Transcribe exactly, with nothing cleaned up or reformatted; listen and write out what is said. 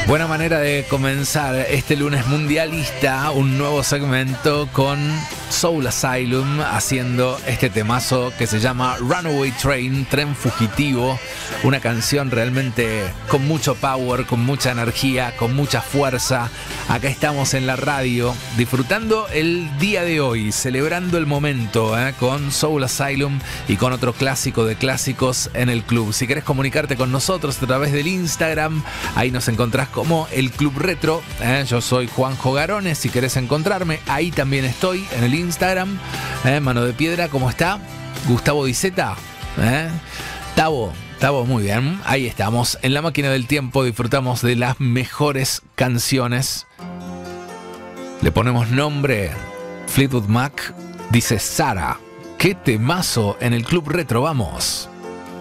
Buena manera de comenzar este lunes mundialista, un nuevo segmento con Soul Asylum haciendo este temazo que se llama Runaway Train, Tren Fugitivo, una canción realmente con mucho power, con mucha energía, con mucha fuerza. Acá estamos en la radio disfrutando el día de hoy, celebrando el momento ¿eh? con Soul Asylum y con otro clásico de clásicos en el club. Si querés comunicarte con nosotros a través del Instagram, ahí nos encontrás como el Club Retro. ¿eh? Yo soy Juanjo Garones. Si querés encontrarme, ahí también estoy en el Instagram. ¿eh? Mano de Piedra, ¿cómo está? Gustavo Diceta. ¿eh? Tavo. Tavo, muy bien. Ahí estamos. En la máquina del tiempo disfrutamos de las mejores canciones. Le ponemos nombre. Fleetwood Mac dice Sara. ¡Qué temazo en el Club Retro! ¡Vamos!